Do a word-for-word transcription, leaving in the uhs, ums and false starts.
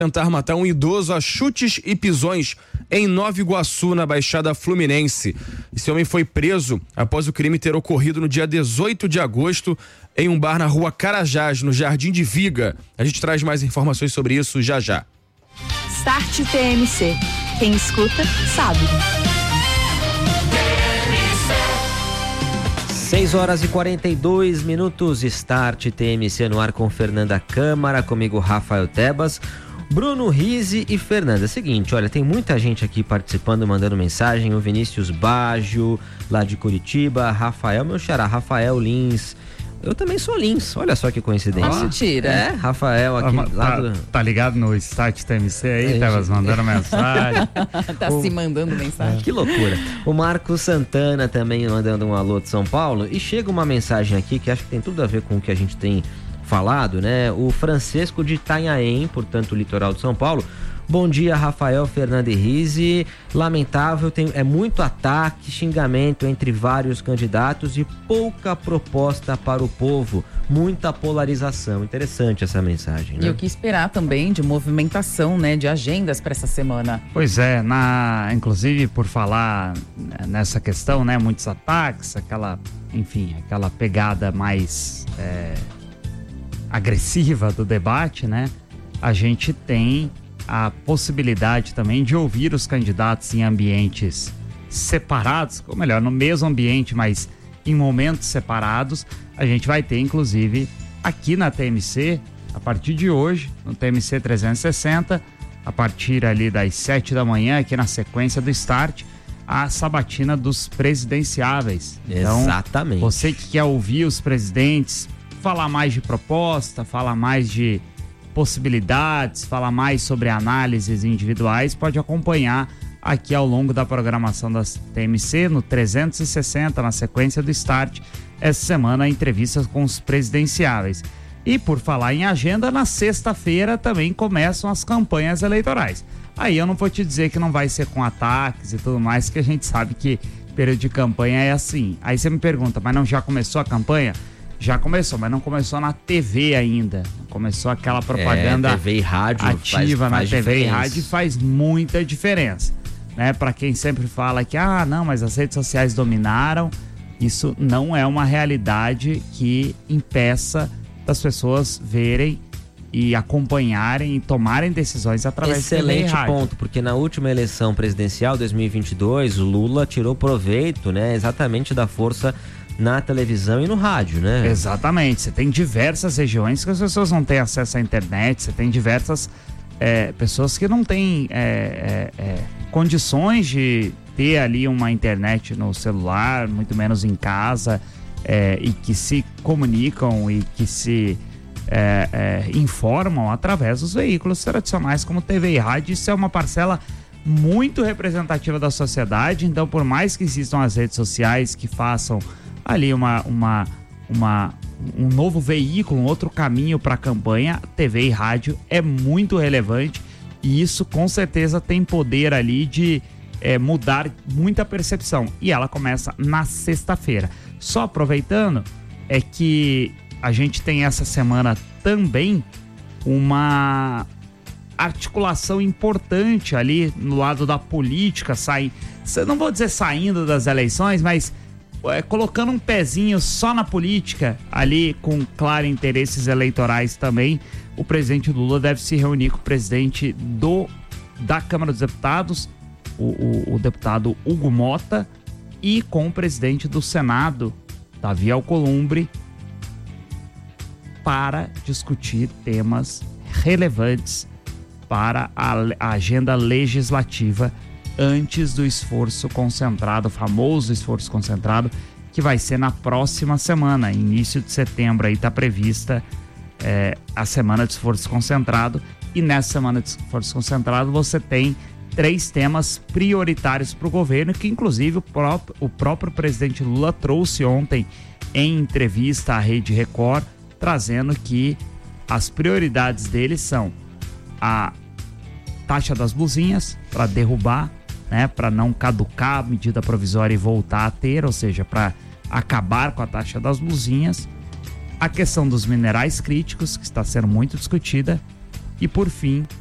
tentar matar um idoso a chutes e pisões em Nova Iguaçu, na Baixada Fluminense. Esse homem foi preso após o crime ter ocorrido no dia dezoito de agosto em um bar na rua Carajás, no Jardim de Viga. A gente traz mais informações sobre isso já já. Start T M C. Quem escuta, sabe. seis horas e quarenta e dois minutos, Start T M C no ar com Fernanda Câmara, comigo Rafael Tebas, Bruno Rizzi e Fernanda. Seguinte, olha, tem muita gente aqui participando, mandando mensagem, o Vinícius Baggio, lá de Curitiba, Rafael, meu xará, Rafael Lins. Eu também sou Lins, olha só que coincidência. Ah, mentira. É, Rafael aqui ah, lá tá, do... tá ligado no Start T M C aí? Tava mandando mensagem. Tá o... se mandando mensagem. Que loucura. O Marcos Santana também mandando um alô de São Paulo. E chega uma mensagem aqui que acho que tem tudo a ver com o que a gente tem falado, né? O Francisco de Itanhaém, portanto, litoral de São Paulo. Bom dia, Rafael, Fernanda e Rizzi. Lamentável, tem, é muito ataque, xingamento entre vários candidatos e pouca proposta para o povo. Muita polarização. Interessante essa mensagem, né? E o que esperar também de movimentação, né, de agendas para essa semana. Pois é, na, inclusive por falar nessa questão, né, muitos ataques, aquela, enfim, aquela pegada mais é, agressiva do debate, né? A gente tem a possibilidade também de ouvir os candidatos em ambientes separados, ou melhor, no mesmo ambiente, mas em momentos separados. A gente vai ter, inclusive, aqui na T M C, a partir de hoje, no T M C trezentos e sessenta, a partir ali das sete da manhã, aqui na sequência do Start, a sabatina dos presidenciáveis. Então, exatamente. Você que quer ouvir os presidentes, falar mais de proposta, falar mais de possibilidades, falar mais sobre análises individuais, pode acompanhar aqui ao longo da programação da T M C, no trezentos e sessenta, na sequência do Start, essa semana, entrevistas com os presidenciáveis. E por falar em agenda, na sexta-feira também começam as campanhas eleitorais. Aí eu não vou te dizer que não vai ser com ataques e tudo mais, que a gente sabe que período de campanha é assim. Aí você me pergunta, mas não já começou a campanha? Já começou, mas não começou na T V ainda. Começou aquela propaganda é, T V e rádio ativa faz, faz na T V diferença. e rádio, faz muita diferença, né? Para quem sempre fala que, ah, não, mas as redes sociais dominaram, isso não é uma realidade que impeça das pessoas verem e acompanharem e tomarem decisões através de T V e Excelente rádio. ponto, porque na última eleição presidencial, dois mil e vinte e dois, o Lula tirou proveito, né, exatamente da força na televisão e no rádio, né? Exatamente, você tem diversas regiões que as pessoas não têm acesso à internet, você tem diversas é, pessoas que não têm é, é, é, condições de ter ali uma internet no celular, muito menos em casa, é, e que se comunicam e que se é, é, informam através dos veículos tradicionais como T V e rádio. Isso é uma parcela muito representativa da sociedade. Então, por mais que existam as redes sociais que façam ali uma, uma, uma, um novo veículo, um outro caminho para a campanha, T V e rádio é muito relevante, e isso com certeza tem poder ali de é, mudar muita percepção, e ela começa na sexta-feira. Só aproveitando, é que a gente tem essa semana também uma articulação importante ali no lado da política, sai, não vou dizer saindo das eleições, mas É, colocando um pezinho só na política, ali com claro interesses eleitorais também. O presidente Lula deve se reunir com o presidente do, da Câmara dos Deputados, o, o, o deputado Hugo Mota, e com o presidente do Senado, Davi Alcolumbre, para discutir temas relevantes para a, a agenda legislativa antes do esforço concentrado, o famoso esforço concentrado, que vai ser na próxima semana, início de setembro. Aí está prevista é, a semana de esforço concentrado, e nessa semana de esforço concentrado você tem três temas prioritários para o governo, que inclusive o próprio, o próprio presidente Lula trouxe ontem em entrevista à Rede Record, trazendo que as prioridades dele são a taxa das blusinhas, para derrubar, né, para não caducar a medida provisória e voltar a ter, ou seja, para acabar com a taxa das blusinhas, a questão dos minerais críticos, que está sendo muito discutida, e por fim,